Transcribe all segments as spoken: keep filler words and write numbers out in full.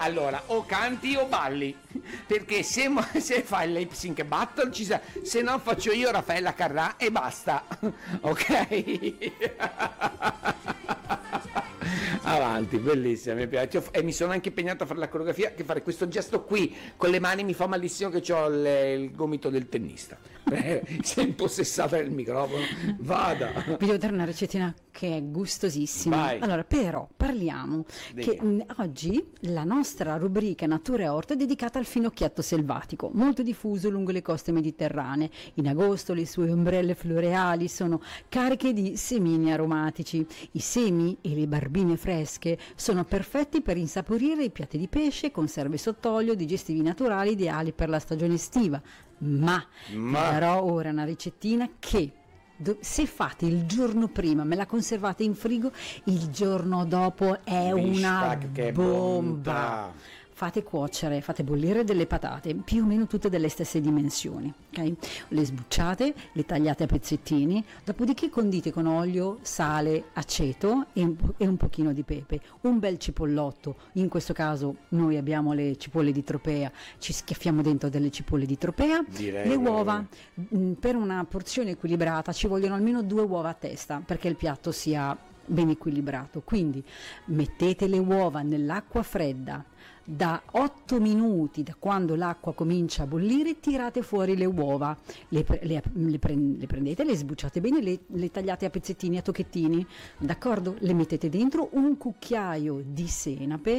allora o canti o balli, perché se, se fai il lip sync battle ci sa, se no faccio io Raffaella Carrà e basta. Ok. Avanti, bellissima, mi piace. E mi sono anche impegnato a fare la coreografia, che fare questo gesto qui con le mani mi fa malissimo, che ho le, il gomito del tennista. Eh, sei impossessata del microfono. Vada. Vi devo dare una ricettina che è gustosissima. Vai. Allora, però parliamo che mh, oggi la nostra rubrica Natura e Orto è dedicata al finocchietto selvatico, molto diffuso lungo le coste mediterranee. In agosto le sue ombrelle floreali sono cariche di semini aromatici. I semi e le barbine fresche sono perfetti per insaporire i piatti di pesce, conserve sott'olio, digestivi naturali ideali per la stagione estiva. Ma, Ma. però ora una ricettina che do- se fate il giorno prima, me la conservate in frigo, il giorno dopo è una Bistec, che bomba. bontà. Fate cuocere, fate bollire delle patate, più o meno tutte delle stesse dimensioni, ok? Le sbucciate, le tagliate a pezzettini, dopodiché condite con olio, sale, aceto e un, po- e un pochino di pepe, un bel cipollotto, in questo caso noi abbiamo le cipolle di Tropea, ci schiaffiamo dentro delle cipolle di Tropea, Direi le che- uova, mh, per una porzione equilibrata ci vogliono almeno due uova a testa perché il piatto sia ben equilibrato, quindi mettete le uova nell'acqua fredda, da otto minuti, da quando l'acqua comincia a bollire, tirate fuori le uova, le, pre- le, le, pre- le prendete, le sbucciate bene, le, le tagliate a pezzettini, a tocchettini, d'accordo? Le mettete dentro un cucchiaio di senape,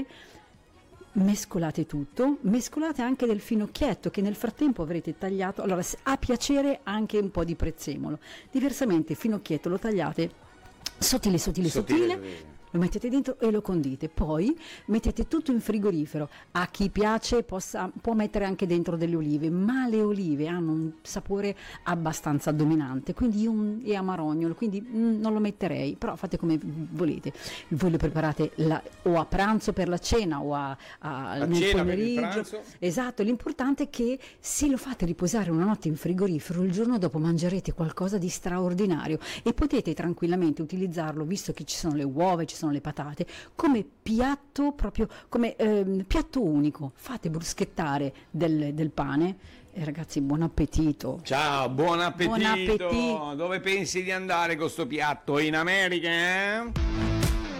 mescolate tutto, mescolate anche del finocchietto che nel frattempo avrete tagliato, allora a piacere anche un po' di prezzemolo, diversamente il finocchietto lo tagliate sottile, sottile, Sottile, sottile, sottile. lo mettete dentro e lo condite, poi mettete tutto in frigorifero. A chi piace possa, può mettere anche dentro delle olive, ma le olive hanno un sapore abbastanza dominante, quindi io un, e amarognolo, quindi mm, non lo metterei, però fate come volete. Voi lo preparate la, o a pranzo per la cena o a, a, A nel cena per il pomeriggio. pranzo. Esatto, l'importante è che se lo fate riposare una notte in frigorifero, il giorno dopo mangerete qualcosa di straordinario e potete tranquillamente utilizzarlo, visto che ci sono le uova e ci sono le patate, come piatto proprio come ehm, piatto unico. Fate bruschettare del, del pane e ragazzi, buon appetito. Ciao, buon appetito. Buon appetito. Dove pensi di andare con sto piatto? In America, eh?